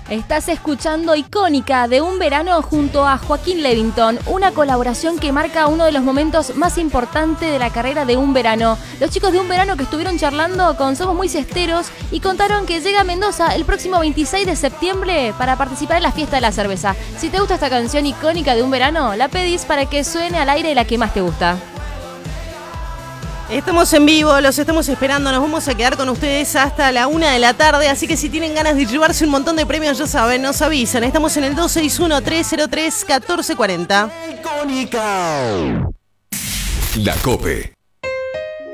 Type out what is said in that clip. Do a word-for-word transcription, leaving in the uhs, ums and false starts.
Estás escuchando Icónica de un verano junto a Joaquín Levington, una colaboración que marca uno de los momentos más importantes de la carrera de Un Verano. Los chicos de Un Verano que estuvieron charlando con Somos Muy Siesteros y contaron que llega a Mendoza el próximo veintiséis de septiembre para participar en la fiesta de la cerveza. Si te gusta esta canción icónica de Un Verano, la pedís para que suene al aire la que más te gusta. Estamos en vivo, los estamos esperando, nos vamos a quedar con ustedes hasta la una de la tarde, así que si tienen ganas de llevarse un montón de premios, ya saben, nos avisan. Estamos en el dos seis uno, tres cero tres, uno cuatro cuatro cero. Icónica. La COPE.